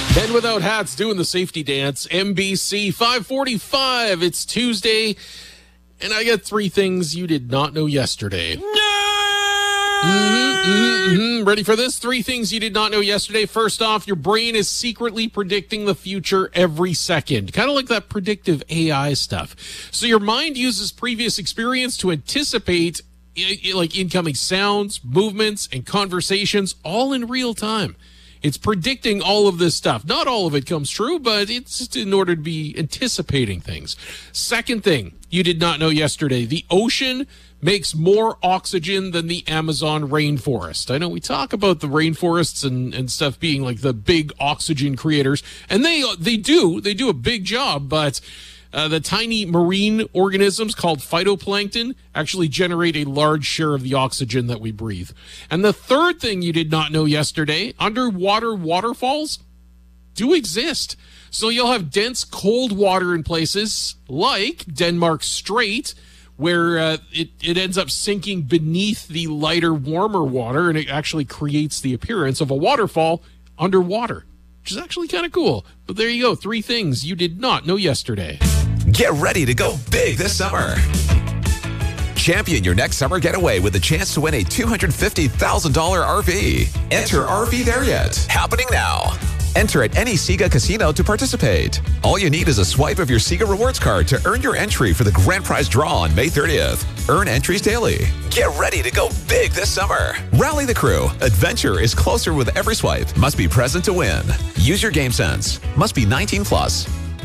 Men Without Hats doing the safety dance. MBC 545. It's Tuesday, and I got 3 things you did not know yesterday. Ready for this? 3 things you did not know yesterday. First off, your brain is secretly predicting the future every second. Kind of like that predictive AI stuff. So your mind uses previous experience to anticipate like incoming sounds, movements, and conversations all in real time. It's predicting all of this stuff. Not all of it comes true, but it's just in order to be anticipating things. Second thing you did not know yesterday, the ocean makes more oxygen than the Amazon rainforest. I know we talk about the rainforests and stuff being like the big oxygen creators, and they do a big job, but the tiny marine organisms called phytoplankton actually generate a large share of the oxygen that we breathe. And the third thing you did not know yesterday, underwater waterfalls do exist. So you'll have dense cold water in places like Denmark Strait, where it ends up sinking beneath the lighter, warmer water, and it actually creates the appearance of a waterfall underwater, which is actually kind of cool. But there you go, 3 things you did not know yesterday. Get ready to go big this summer. Champion your next summer getaway with a chance to win a $250,000 RV. Enter RV There Yet, happening now. Enter at any Sega casino to participate. All you need is a swipe of your Sega Rewards card to earn your entry for the grand prize draw on May 30th. Earn entries daily. Get ready to go big this summer. Rally the crew. Adventure is closer with every swipe. Must be present to win. Use your game sense. Must be 18 plus.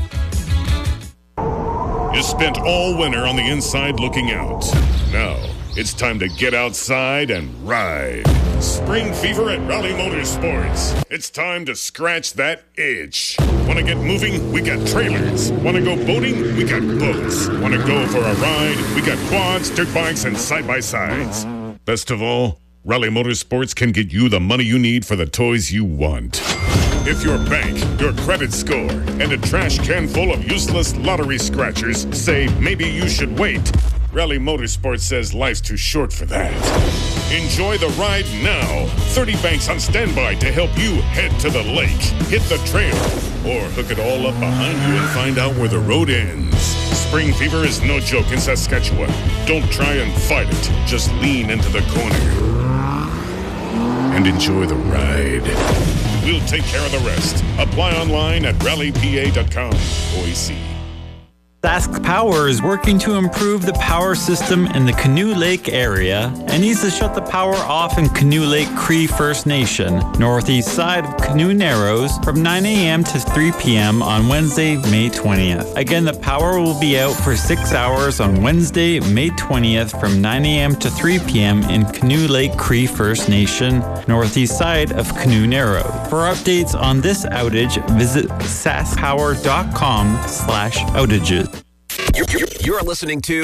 You spent all winter on the inside looking out. Now, it's time to get outside and ride. Spring fever at Rally Motorsports. It's time to scratch that itch. Want to get moving? We got trailers. Want to go boating? We got boats. Want to go for a ride? We got quads, dirt bikes, and side-by-sides. Best of all, Rally Motorsports can get you the money you need for the toys you want. If your bank, your credit score, and a trash can full of useless lottery scratchers say maybe you should wait, Rally Motorsports says life's too short for that. Enjoy the ride now. 30 banks on standby to help you head to the lake, hit the trail, or hook it all up behind you and find out where the road ends. Spring fever is no joke in Saskatchewan. Don't try and fight it. Just lean into the corner and enjoy the ride. We'll take care of the rest. Apply online at rallypa.com. OEC. Sask Power is working to improve the power system in the Canoe Lake area and needs to shut the power off in Canoe Lake Cree First Nation, northeast side of Canoe Narrows, from 9 a.m. to 3 p.m. on Wednesday, May 20th. Again, the power will be out for 6 hours on Wednesday, May 20th from 9 a.m. to 3 p.m. in Canoe Lake Cree First Nation, northeast side of Canoe Narrows. For updates on this outage, visit saskpower.com/outages. You're listening to